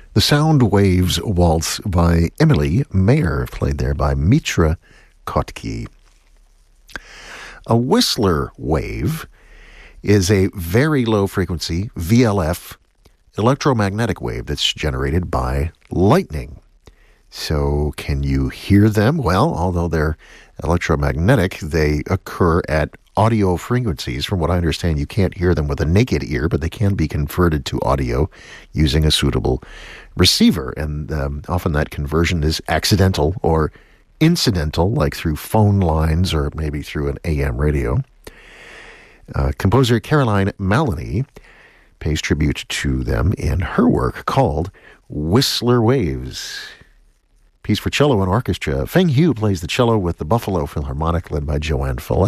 The Sound Waves Waltz by Emily Mayer, played there by Mitra Kotke. A Whistler wave is a very low frequency VLF electromagnetic wave that's generated by lightning. So can you hear them? Well, although they're electromagnetic, they occur at audio frequencies. From what I understand, you can't hear them with a naked ear, but they can be converted to audio using a suitable receiver. And often that conversion is accidental or incidental, like through phone lines or maybe through an AM radio. Composer Caroline Maloney pays tribute to them in her work called Whistler Waves. Piece for cello and orchestra. Feng Hu plays the cello with the Buffalo Philharmonic, led by Joanne Follett.